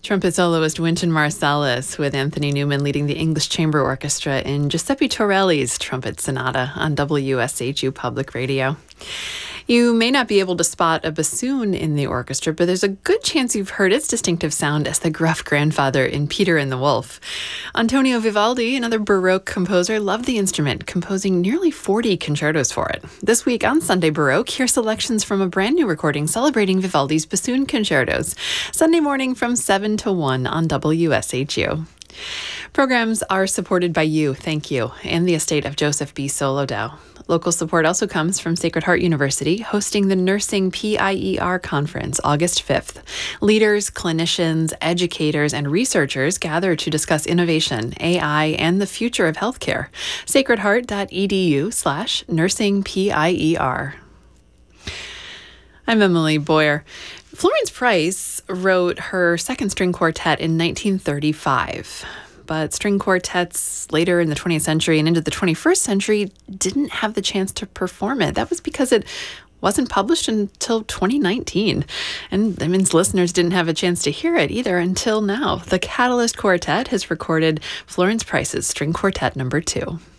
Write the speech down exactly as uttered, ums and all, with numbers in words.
Trumpet soloist Wynton Marsalis with Anthony Newman leading the English Chamber Orchestra in Giuseppe Torelli's Trumpet Sonata on W S H U Public Radio. You may not be able to spot a bassoon in the orchestra, but there's a good chance you've heard its distinctive sound as the gruff grandfather in Peter and the Wolf. Antonio Vivaldi, another Baroque composer, loved the instrument, composing nearly forty concertos for it. This week on Sunday Baroque, hear selections from a brand new recording celebrating Vivaldi's bassoon concertos. Sunday morning from seven to one on W S H U. Programs are supported by you, thank you, and the estate of Joseph B. Solodow. Local support also comes from Sacred Heart University, hosting the Nursing P I E R Conference August fifth. Leaders, clinicians, educators, and researchers gather to discuss innovation, A I, and the future of healthcare. sacredheart.edu slash nursing P-I-E-R. I'm Emily Boyer. Florence Price wrote her second string quartet in nineteen thirty-five. But string quartets later in the twentieth century and into the twenty-first century didn't have the chance to perform it. That was because it wasn't published until twenty nineteen. And that means listeners didn't have a chance to hear it either until now. The Catalyst Quartet has recorded Florence Price's String Quartet number two.